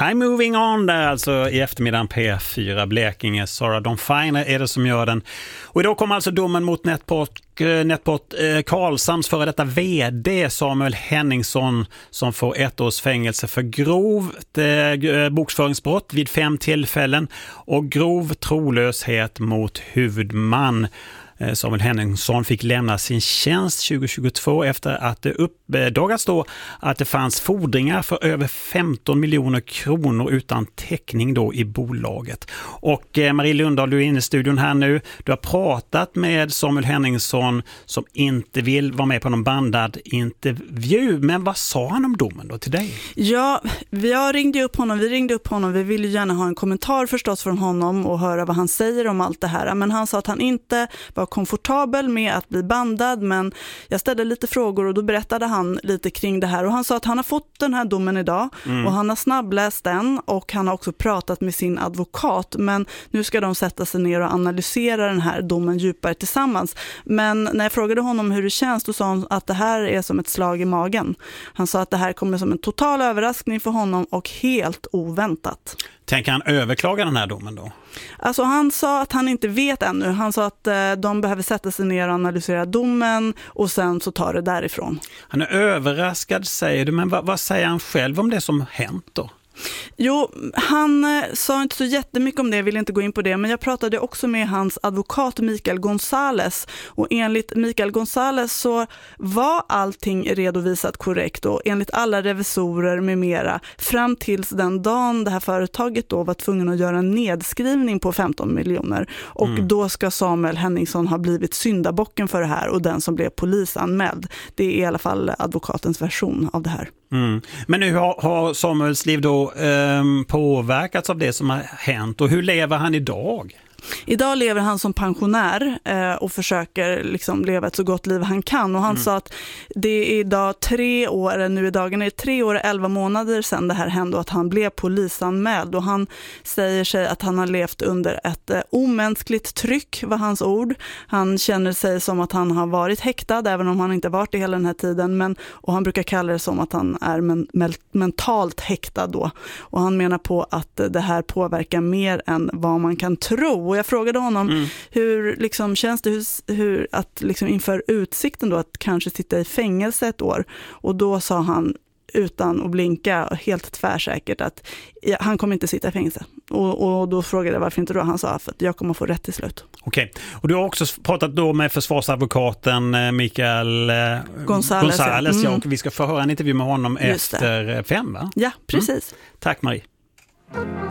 I'm moving on där alltså i eftermiddagen P4 Blekinge. Sarah Dawn Finer är det som gör den. Och idag kommer alltså domen mot Netport Karlshamns före detta vd Samuel Henningsson som får 1 års fängelse för grovt bokföringsbrott vid 5 tillfällen och grov trolöshet mot huvudman. Samuel Henningsson fick lämna sin tjänst 2022 efter att det uppdagats då att det fanns fordringar för över 15 miljoner kronor utan täckning då i bolaget. Och Marie Lundahl, du är inne i studion här nu. Du har pratat med Samuel Henningsson som inte vill vara med på någon bandad intervju. Men vad sa han om domen då till dig? Ja, vi ringde upp honom. Vi ville gärna ha en kommentar förstås från honom och höra vad han säger om allt det här. Men han sa att han inte var komfortabel med att bli bandad, men jag ställde lite frågor och då berättade han lite kring det här och han sa att han har fått den här domen idag och han har snabbläst den och han har också pratat med sin advokat, men nu ska de sätta sig ner och analysera den här domen djupare tillsammans. Men när jag frågade honom hur det känns, då sa han att det här är som ett slag i magen. Han sa att det här kommer som en total överraskning för honom och helt oväntat. Tänker han överklaga den här domen då? Alltså han sa att han inte vet ännu. Han sa att de behöver sätta sig ner och analysera domen och sen så tar det därifrån. Han är överraskad säger du, men vad säger han själv om det som hänt då? Jo, han sa inte så jättemycket om det, jag vill inte gå in på det, men jag pratade också med hans advokat Mikael Gonzales och enligt Mikael Gonzales så var allting redovisat korrekt och enligt alla revisorer med mera fram tills den dagen det här företaget då var tvungen att göra en nedskrivning på 15 miljoner och då ska Samuel Henningsson ha blivit syndabocken för det här och den som blev polisanmäld. Det är i alla fall advokatens version av det här. Men nu har Samuels liv då påverkats av det som har hänt och hur lever han idag? Idag lever han som pensionär och försöker liksom leva ett så gott liv han kan. Och han sa att det är idag 3 år, nu i dagen är det 3 år och 11 månader sedan det här hände och att han blev polisanmäld. Och han säger sig att han har levt under ett omänskligt tryck, var hans ord. Han känner sig som att han har varit häktad, även om han inte varit det hela den här tiden. Och han brukar kalla det som att han är mentalt häktad då. Och han menar på att det här påverkar mer än vad man kan tro. Och jag frågade honom hur liksom, känns det hur att liksom, inför utsikten då att kanske sitta i fängelse 1 år. Och då sa han utan att blinka helt tvärsäkert att han kommer inte sitta i fängelse. Och då frågade jag varför inte då. Han sa att jag kommer få rätt till slut. Okej. Och du har också pratat då med försvarsadvokaten Mikael Gonzales. Ja, och vi ska få höra en intervju med honom efter 5, va? Ja, precis. Tack Marie.